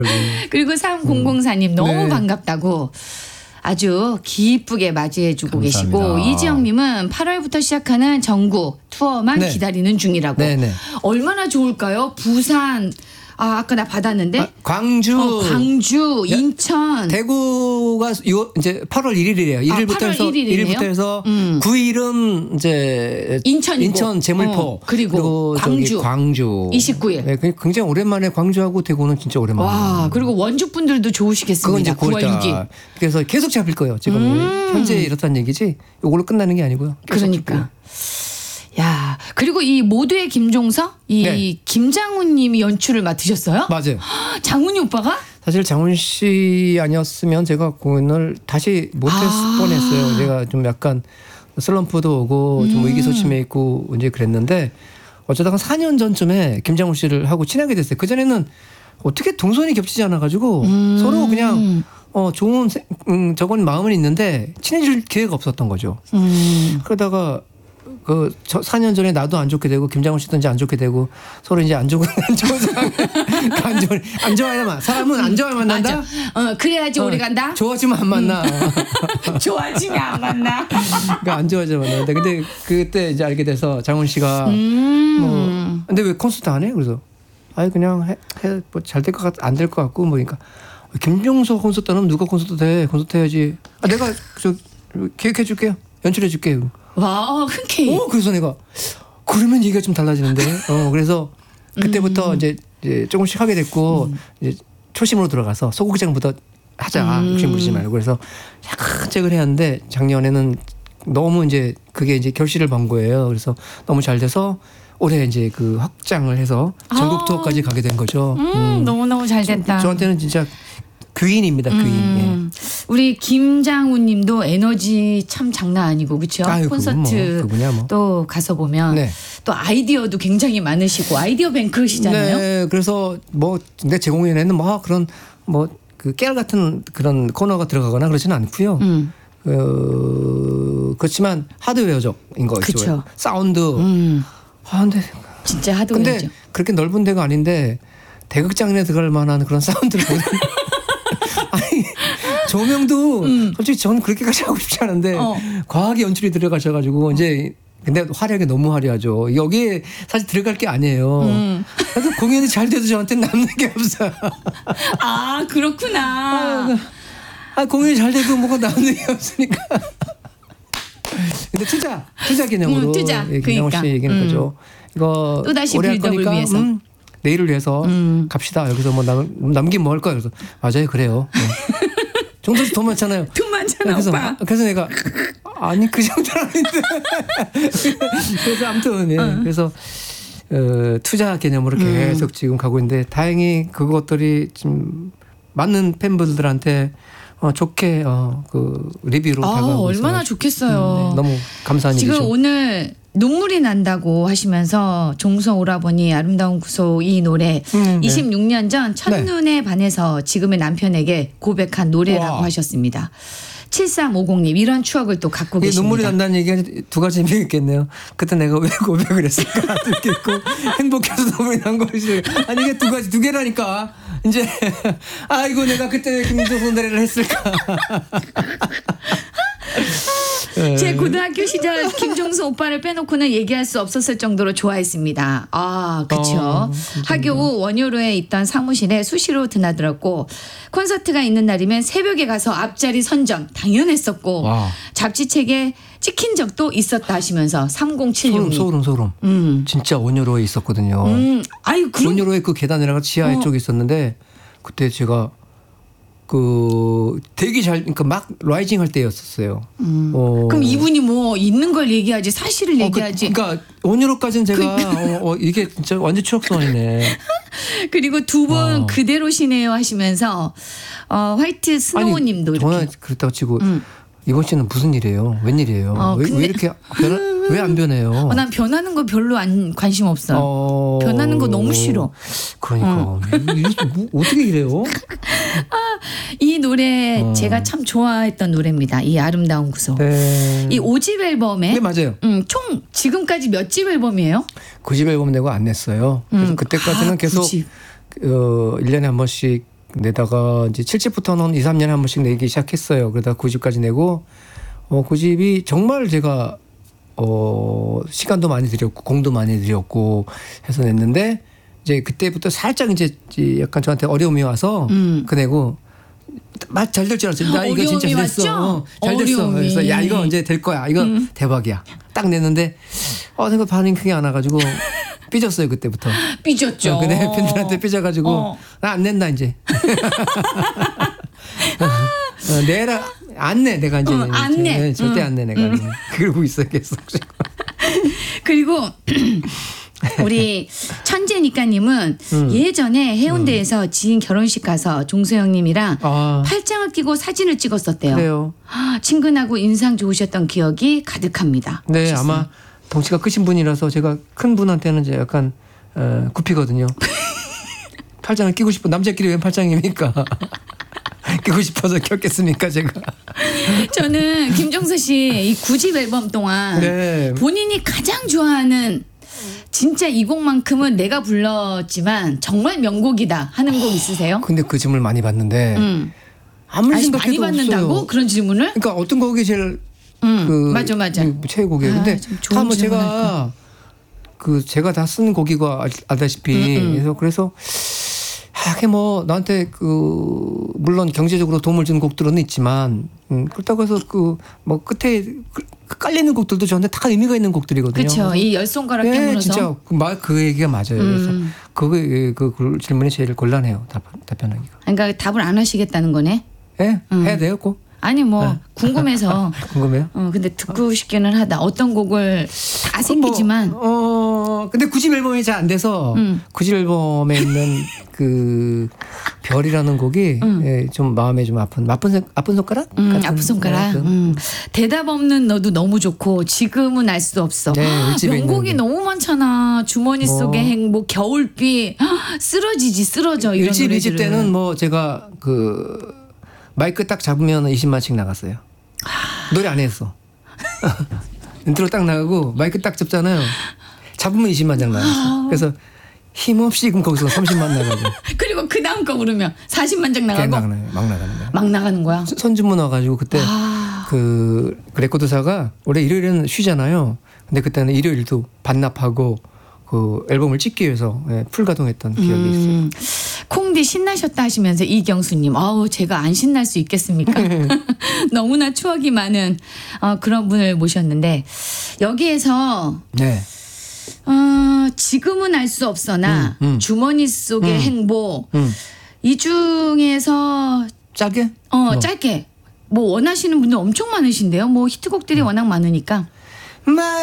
그리고 3004님 너무 네. 반갑다고 아주 기쁘게 맞이해주고 계시고 감사합니다. 이지영님은 8월부터 시작하는 전국 투어만 네. 기다리는 중이라고. 네네. 얼마나 좋을까요? 부산 아까 나 받았는데 광주, 광주, 인천, 대구가 이제 8월 1일이에요. 1일부터 8월 해서 1일부터 해서 9일은 이제 인천이고. 인천 제물포 그리고 저기 광주 29일. 네, 굉장히 오랜만에 광주하고 대구는 진짜 오랜만에. 와 그리고 원주 분들도 좋으시겠습니다. 그건 9월 이제 6일. 그래서 계속 잡힐 거예요. 지금 현재 이렇다는 얘기지. 이걸로 끝나는 게 아니고요. 계속 그러니까. 야 그리고 이 모두의 김종서 이 네. 김장훈님이 연출을 맡으셨어요? 맞아요. 장훈이 오빠가? 사실 장훈 씨 아니었으면 제가 공연을 다시 못했을 뻔했어요. 제가 좀 약간 슬럼프도 오고 좀 의기소침해 있고 이제 그랬는데 어쩌다가 4년 전쯤에 김장훈 씨를 하고 친하게 됐어요. 그 전에는 어떻게 동선이 겹치지 않아가지고 서로 그냥 좋은 저건 마음은 있는데 친해질 기회가 없었던 거죠. 그러다가 그 4년 전에 나도 안 좋게 되고 김장훈 씨도 이제 안 좋게 되고 서로 이제 안 좋은 상황 안 좋아야만 사람은 안 좋아야 만난다. 그래야지 오래 간다. 좋아지면 안 만나. 좋아지면 안 만나. 그러니까 안 좋아지면 만난다. 근데 그때 이제 알게 돼서 장훈 씨가 근데 왜 콘서트 안 해? 그래서 아니 그냥 해 뭐 잘 될 것 같 안 될 것 같고 뭐니까 김종서 콘서트 하면 누가 콘서트 돼? 콘서트 해야지. 내가 저 계획해 줄게요. 연출해 줄게요. 와, 흔쾌히. 그래서 내가 그러면 얘기가 좀 달라지는데. 그래서 그때부터 이제 조금씩 하게 됐고 이제 초심으로 들어가서 소극장부터 하자. 욕심 부리지 말고. 그래서 차근차근 해왔는데 작년에는 너무 이제 그게 이제 결실을 본 거예요. 그래서 너무 잘 돼서 올해 이제 그 확장을 해서 전국 투어까지 가게 된 거죠. 너무너무 잘 됐다. 저한테는 진짜 귀인입니다. 귀인. 예. 우리 김장훈 님도 에너지 참 장난 아니고 그렇죠? 콘서트 그분이야 뭐. 또 가서 보면 네. 또 아이디어도 굉장히 많으시고 아이디어 뱅크시잖아요. 네. 그래서 뭐 내 제 공연에는 뭐 그런 뭐 그 깨알 같은 그런 코너가 들어가거나 그러지는 않고요. 그렇지만 하드웨어적인 거 있죠. 그쵸. 사운드. 근데 진짜 하드웨어죠. 근데 그렇게 넓은 데가 아닌데 대극장에 들어갈 만한 그런 사운드를 보는 아니 조명도 솔직히 저는 그렇게까지 하고 싶지 않은데 과하게 연출이 들어가셔가지고 이제 근데 화려하게 너무 화려하죠. 여기에 사실 들어갈 게 아니에요. 그래서 공연이 잘 돼도 저한테는 남는 게 없어요. 아 그렇구나. 공연이 잘 돼도 뭐가 남는 게 없으니까. 근데 투자 개념으로 투자. 김장훈 씨 얘기는 거죠. 이거 또 다시 오래 할 빌드업을 거니까 위해서. 내일을 위해서 갑시다. 여기서 뭐 남긴 뭐 할 거야. 그래서 맞아요, 그래요. 네. 정도씩 돈 많잖아요. 돈 많잖아, 오빠. 그래서 내가 아니 그 정도는 아닌데. 그래서 아무튼 그래서 투자 개념으로 계속 지금 가고 있는데 다행히 그것들이 좀 맞는 팬분들한테 좋게 그 리뷰로 다가오고 얼마나 있어요. 좋겠어요. 너무 감사한 지금 일이죠. 오늘 눈물이 난다고 하시면서 종서 오라버니 아름다운 구소 이 노래 26년 전 첫눈에 반해서 지금의 남편에게 고백한 노래라고 하셨습니다. 7350님 이런 추억을 또 갖고 계십니다. 눈물이 난다는 얘기가 두 가지 의미가 있겠네요. 그때 내가 왜 고백을 했을까 듣겠고 행복해서 눈물이 난 것이 아니 이게 두 개라니까 이제 아이고 내가 그때 김종서 노래를 했을까. 제 고등학교 시절 김종서 오빠를 빼놓고는 얘기할 수 없었을 정도로 좋아했습니다. 그렇죠. 학교 후 원효로에 있던 사무실에 수시로 드나들었고 콘서트가 있는 날이면 새벽에 가서 앞자리 선점 당연했었고 잡지책에 찍힌 적도 있었다 하시면서 3076님. 소름. 진짜 원효로에 있었거든요. 원효로에 그 계단 내려가 지하 쪽에 있었는데 그때 제가 그러니까 막 라이징 할 때였었어요. 그럼 이분이 뭐 있는 걸 얘기하지 사실을 얘기하지. 그러니까 원유로까지는 제가 이게 진짜 완전 추억 소환이네. 그리고 두 분 그대로시네요 하시면서 화이트 스노우님도 저는 그렇다고 치고 이번 씨는 무슨 일이에요? 웬일이에요? 왜 이렇게 왜 안 변해요? 난 변하는 거 별로 관심 없어. 변하는 거 너무 싫어. 그러니까 어떻게 이래요? 이 노래 제가 참 좋아했던 노래입니다. 이 아름다운 구소. 네. 이 5집 앨범에 네, 맞아요. 총 지금까지 몇 집 앨범이에요? 9집 앨범 내고 안 냈어요. 그래서 그때까지는 계속 1년에 한 번씩 내다가 이제 7집부터는 2, 3년에 한 번씩 내기 시작했어요. 그러다 9집까지 내고 9집이 정말 제가 시간도 많이 들였고 공도 많이 들였고 해서 냈는데 이제 그때부터 살짝 이제 약간 저한테 어려움이 와서 그 내고 맛 잘 될 줄 알았어요. 나 이거 진짜 잘 됐어. 잘 됐어. 어려움이. 그래서 야 이거 언제 될 거야. 이거 대박이야. 딱 냈는데 생각 반응이 크게 안 와가지고 삐졌어요 그때부터. 삐졌죠. 근데 팬들한테 삐져가지고 나 안 낸다 이제. 내라 안 내 내가 이제 안 내. 절대 안 내 내가. 그러고 있어 계속. 그리고 우리 천재니까님은 예전에 해운대에서 지인 결혼식 가서 종소영님이랑 팔짱을 끼고 사진을 찍었었대요. 그래요. 친근하고 인상 좋으셨던 기억이 가득합니다. 네, 하셨어요. 아마 덩치가 크신 분이라서 제가 큰 분한테는 이제 약간 굽히거든요. 팔짱을 끼고 싶어. 남자끼리 웬 팔짱입니까? 끼고 싶어서 꼈겠습니까 제가. 저는 김종서 씨 이 9집 앨범 동안 네. 본인이 가장 좋아하는 진짜 이 곡만큼은 내가 불렀지만 정말 명곡이다 하는 곡 있으세요? 근데 그 질문을 많이 받는데 아무리 많이 생각해도 받는다고? 없어요. 그런 질문을? 그러니까 어떤 곡이 제일 맞아. 최애곡이에요. 근데 좀 좋은 다 뭐 질문할 제가 다 쓴 곡이고 알다시피 그래서 하게 뭐 나한테 물론 경제적으로 도움을 주는 곡들은 있지만 그렇다고 해서 뭐 끝에 깔리는 곡들도 저한테 다 의미가 있는 곡들이거든요. 그렇죠. 이 열 손가락 네, 깨물어서. 진짜 그 얘기가 맞아요. 그래서 그 질문이 제일 곤란해요. 답변하기가. 그러니까 답을 안 하시겠다는 거네. 예? 해야 돼요, 꼭? 아니 뭐 궁금해서. 궁금해요? 근데 듣고 싶기는 하다. 어떤 곡을 다 새끼지만. 근데 9집 앨범이 잘 안 돼서 9집 앨범에 있는 그 별이라는 곡이 좀 마음에 좀 아픈 손가락? 아픈 손가락. 대답 없는 너도 너무 좋고 지금은 알 수 없어. 네, 일집에 명곡이 있는 너무 많잖아. 주머니 속의 행복, 겨울비, 쓰러져 이런 일집, 노래들은. 2집 때는 뭐 제가 마이크 딱 잡으면 20만씩 나갔어요. 노래 안 했어. 인트로 딱 나가고 마이크 딱 잡잖아요. 잡으면 20만 장 나갔어. 그래서 힘없이 그럼 거기서 30만 나가고. 그리고 그 다음 거 부르면 40만 장 나가고. 막 나가는 거야. 막 나가는 거야. 선주문 와가지고 그때 그 레코드사가 원래 일요일은 쉬잖아요. 근데 그때는 일요일도 반납하고 그 앨범을 찍기 위해서 풀 가동했던 기억이 있어요. 콩디 신나셨다 하시면서 이경수님, 제가 안 신날 수 있겠습니까? 너무나 추억이 많은 그런 분을 모셨는데 여기에서 네. 지금은 알 수 없어나 주머니 속의 행복 이 중에서 짧게? 짧게 뭐 원하시는 분들 엄청 많으신데요. 뭐 히트곡들이 워낙 많으니까.